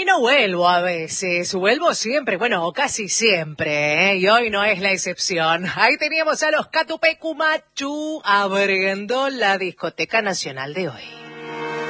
Y no vuelvo a veces, vuelvo siempre, bueno, o casi siempre, ¿eh? Y hoy no es la excepción. Ahí teníamos a los Catupecu Machu abriendo la discoteca nacional de hoy.